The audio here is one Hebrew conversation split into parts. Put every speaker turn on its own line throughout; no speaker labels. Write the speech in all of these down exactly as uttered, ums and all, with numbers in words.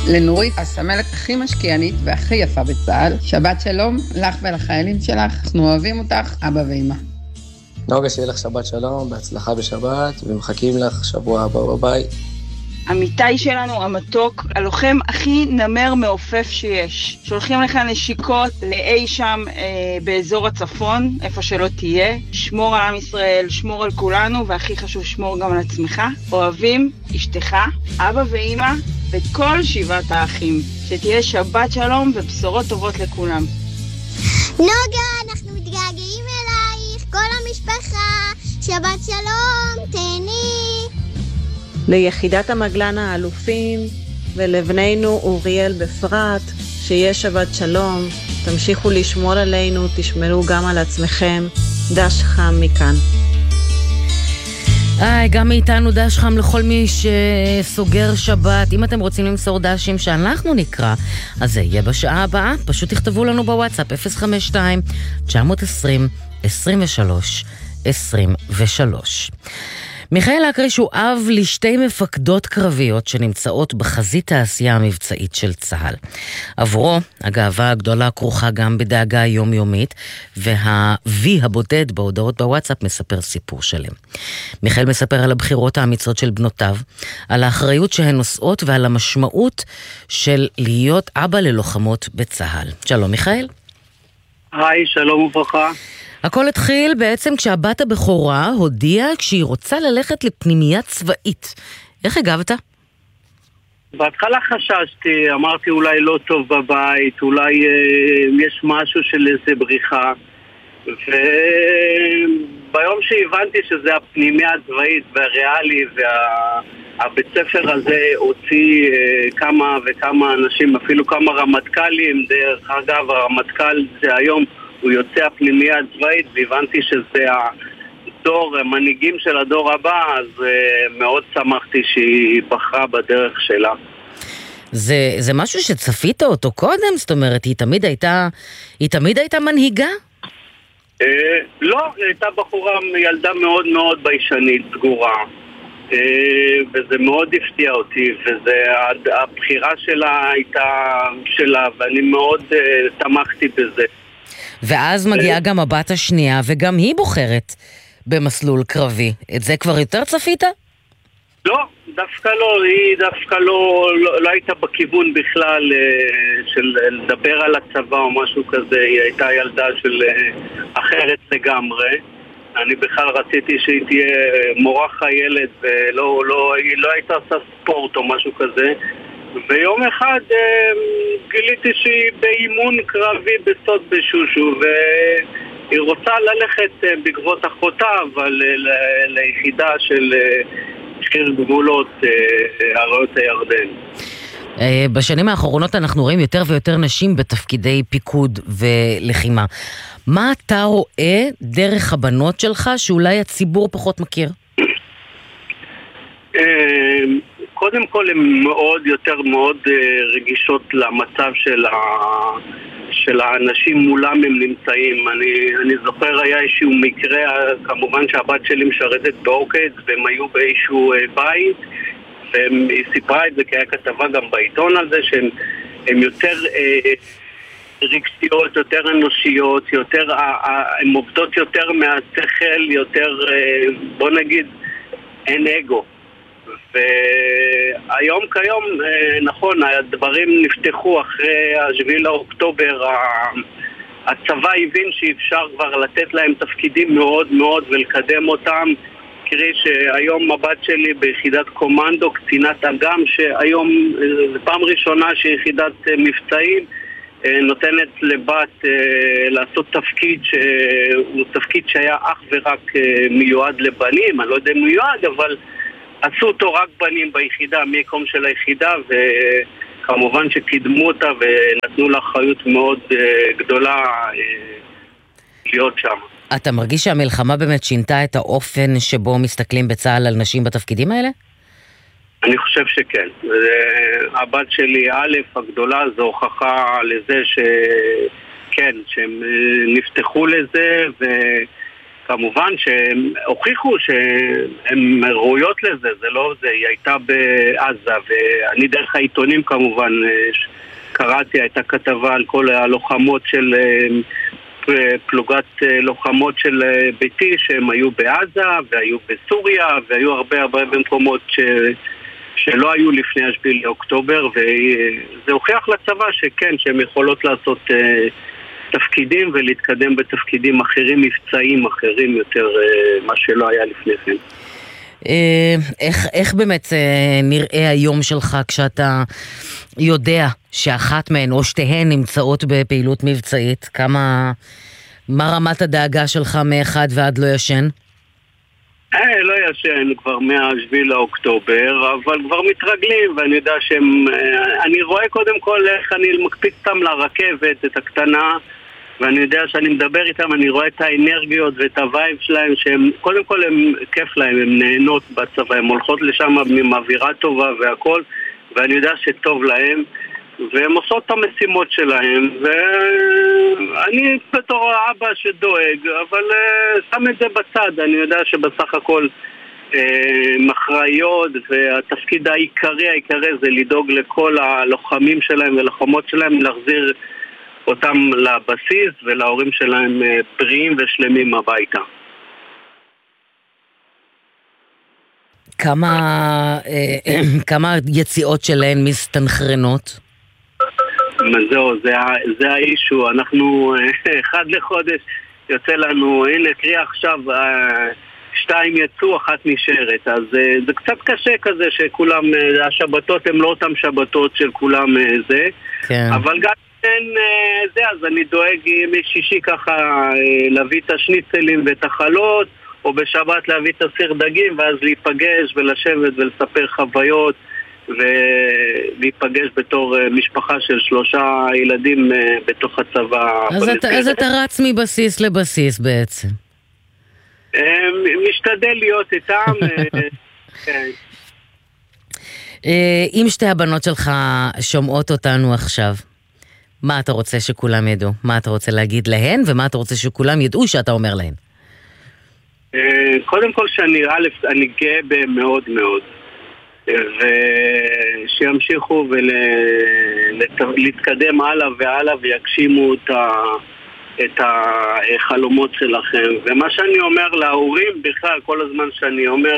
לנורית, הסמלת הכי משקיענית והכי יפה בצה"ל. שבת שלום לך ולחיילים שלך, אנחנו אוהבים אותך, אבא ואמא.
נוגה, שיהיה לך שבת שלום, בהצלחה בשבת, ומחכים לך שבוע הבא בבית.
אמיתי שלנו, המתוק, הלוחם הכי נמר מעופף שיש. שולחים לך נשיקות לאי שם אה, באזור הצפון, איפה שלא תהיה. שמור על עם ישראל, שמור על כולנו, והכי חשוב, שמור גם על עצמך. אוהבים, אשתך, אבא ואמא, ואת כל שבעת האחים. שתהיה שבת שלום ובשורות טובות לכולם.
נוגה, אנחנו מתגעגעים אלייך, כל המשפחה. שבת שלום, תהני.
ליחידת המגלן האלופים ולבנינו אוריאל בפרט, שיהיה שבת שלום, תמשיכו לשמור עלינו, תשמרו גם על עצמכם. דש חם מכאן.
איי, גם מאיתנו דש חם לכל מי שסוגר שבת. אם אתם רוצים למסור דשים שאנחנו נקרא, אז זה יהיה בשעה הבאה. פשוט תכתבו לנו בוואטסאפ אפס חמש שתיים תשע עשרים עשרים ושלוש עשרים ושלוש. מיכאל אקריש הוא אב לשתי מפקדות קרביות שנמצאות בחזית העשייה המבצעית של צה"ל. עבורו, הגאווה הגדולה כרוכה גם בדאגה יומיומית, והוי הבודד בהודעות בוואטסאפ מספר סיפור שלם. מיכאל מספר על הבחירות האמיצות של בנותיו, על האחריות שהן נושאות ועל המשמעות של להיות אבא ללוחמות בצה"ל. שלום מיכאל.
היי, שלום וברכה.
הכל התחיל בעצם כשהבת הבכורה הודיעה כשהיא רוצה ללכת לפנימייה צבאית. איך הגבת?
בהתחלה חששתי, אמרתי אולי לא טוב בבית, אולי אה, יש משהו של איזה בריחה. וביום שהבנתי שזה הפנימייה הצבאית והריאלי והבית ספר הזה הוציא אה, כמה וכמה אנשים, אפילו כמה רמטכ"לים, דרך אגב הרמטכ"ל זה היום הוא יוצא הפנימייה הצבאית, והבנתי שזה הדור, המנהיגים של הדור הבא, אז uh, מאוד שמחתי שהיא בחרה בדרך שלה.
זה, זה משהו שצפית אותו קודם? זאת אומרת, היא תמיד הייתה, היא תמיד הייתה מנהיגה?
Uh, לא, היא הייתה בחורה, ילדה מאוד מאוד ביישנית, סגורה. Uh, וזה מאוד הפתיע אותי, והבחירה שלה הייתה שלה, ואני מאוד uh, תמכתי בזה.
ואז מגיעה גם הבת השנייה, וגם היא בוחרת במסלול קרבי. את זה כבר יותר צפית?
לא, דווקא לא. היא דווקא לא, לא, לא הייתה בכיוון בכלל של לדבר על הצבא או משהו כזה. היא הייתה ילדה של אחרת לגמרי. אני בכלל רציתי שהיא תהיה מורה חיילת, ולא, לא, היא לא הייתה עושה ספורט או משהו כזה. ויום אחד אה, גיליתי שהיא באימון קרבי בסוד בשושו, והיא רוצה ללכת אה, בעקבות אחותה, אבל אה, ליחידה של אה, שחיר גבולות אה, עריות הירדן.
אה, בשנים האחרונות אנחנו רואים יותר ויותר נשים בתפקידי פיקוד ולחימה. מה אתה רואה דרך הבנות שלך שאולי הציבור פחות מכיר?
אה... קודם כל הן מאוד יותר מאוד רגישות למצב של, ה... של האנשים מולם הם נמצאים. אני, אני זוכר היה איזשהו מקרה, כמובן שהבת שלי משרתת באורקד והם היו באיזשהו בית, והיא סיפרה את זה כי היה כתבה גם בעיתון על זה שהן יותר אה, רגשיות, יותר אנושיות, יותר, הן עובדות יותר מהשכל, יותר אה, בוא נגיד אין אגו. והיום כיום, נכון, הדברים נפתחו אחרי השביעי לאוקטובר, הצבא הבין שאפשר כבר לתת להם תפקידים מאוד מאוד ולקדם אותם. קרי שהיום הבת שלי ביחידת קומנדו, קצינת אגם, שהיום זו פעם ראשונה שיחידת מבצעים נותנת לבת לעשות תפקיד שהוא תפקיד שהיה אך ורק מיועד לבנים, אני לא יודע מיועד, אבל עשו אותו רק בנים ביחידה, מיקום של היחידה, וכמובן שקידמו אותה ונתנו לה אחריות מאוד גדולה להיות שם.
אתה מרגיש שהמלחמה באמת שינתה את האופן שבו מסתכלים בצה"ל על נשים בתפקידים האלה?
אני חושב שכן. הבת שלי, א', הגדולה, זו הוכחה לזה שכן, שהם נפתחו לזה, ו... כמובן שהם הוכיחו שהן ראויות לזה, זה לא זה, היא הייתה בעזה, ואני דרך העיתונים כמובן קראתי, הייתה כתבה על כל הלוחמות של פלוגת לוחמות של ביתי שהם היו בעזה והיו בסוריה והיו הרבה הרבה במקומות ש... שלא היו לפני השביעי לאוקטובר, וזה הוכיח לצבא שכן, שהן יכולות לעשות uh, תפקידים ולהתקדם בתפקידים אחרים, מבצעים אחרים יותר uh, מה שלא היה לפני כן.
איך, איך באמת נראה היום שלך כשאתה יודע שאחת מהן או שתיהן נמצאות בפעילות מבצעית? כמה, מה רמת הדאגה שלך מאחד ועד לא ישן?
אה, לא ישן כבר מהשביעי לאוקטובר, אבל כבר מתרגלים, ואני יודע שהם... אני רואה קודם כל איך אני מקפיץ אותם לרכבת, את הקטנה, ואני יודע שאני מדבר איתם, אני רואה את האנרגיות ואת הווייב שלהם, שהם, קודם כל הם כיף להם, הם נהנות בצבא, הם הולכות לשם עם אווירה טובה והכל, ואני יודע שטוב להם, והם עושות את המשימות שלהם, ואני בתור האבא שדואג, אבל uh, שם את זה בצד, אני יודע שבסך הכל uh, מחראיות, והתפקיד העיקרי העיקרי זה לדאוג לכל הלוחמים שלהם ולוחמות שלהם, להחזיר אותם לבסיס ולהורים שלהם uh, בריאים ושלמים הביתה.
כמה, uh, כמה יציאות שלהן מסתנכרנות?
זהו, זה, זה האישו, אנחנו אחד לחודש יוצא לנו, הנה קריאה עכשיו, שתיים יצאו, אחת נשארת, אז זה קצת קשה כזה שכולם, השבתות הם לא אותם שבתות של כולם זה, כן. אבל גם אין זה, אז אני דואג משישי ככה להביא את השניצלים ואת החלות, או בשבת להביא את הסיר דגים, ואז להיפגש ולשבת ולספר חוויות, ולהיפגש בתור משפחה של שלושה ילדים בתוך הצבא.
אז אתה, אז אתה רץ מבסיס לבסיס בעצם.
משתדל להיות איתם. כן.
אם שתי הבנות שלך שומעות אותנו עכשיו, מה אתה רוצה שכולם ידעו? מה אתה רוצה להגיד להן, ומה אתה רוצה שכולם ידעו שאתה אומר להן?
קודם כל שאני א', אני גאה בהם מאוד מאוד. ושימשיכו ולהתקדם הלאה והלאה ויגשימו את החלומות שלכם. ומה שאני אומר להורים בכלל, כל הזמן שאני אומר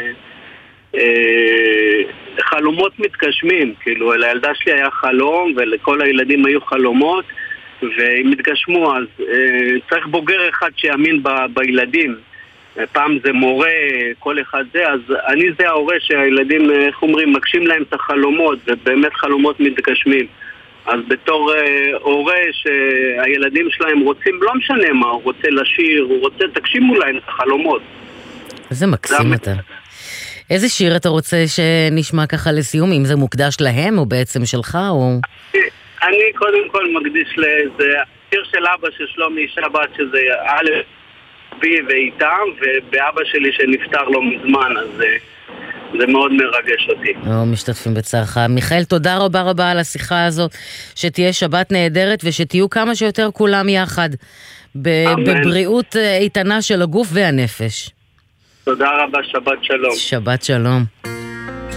חלומות מתגשמים, כאילו לילדה שלי היה חלום ולכל הילדים היו חלומות והם מתגשמו, אז צריך בוגר אחד שיאמין בילדים. פעם זה מורה, כל אחד זה, אז אני זה ההורה שהילדים, איך אומרים, מקשים להם את החלומות, ובאמת חלומות מתגשמים. אז בתור אה, הורה שהילדים שלהם רוצים, לא משנה מה, הוא רוצה לשיר, הוא רוצה, תגשימו להם את החלומות.
איזה מקסים אתה. איזה שיר אתה רוצה שנשמע ככה לסיום, אם זה מוקדש להם או בעצם שלך או...
אני קודם כל מקדיש לאיזה שיר של אבא של שלומי שבת, שזה א' בי ואיתם, ובאבא שלי שנפטר לא מזמן, אז זה, זה מאוד מרגש אותי.
או, משתתפים בצערך. מיכאל, תודה רבה רבה על השיחה הזאת, שתהיה שבת נהדרת ושתהיו כמה שיותר כולם יחד, בבריאות איתנה של הגוף והנפש.
תודה רבה, שבת שלום.
שבת שלום.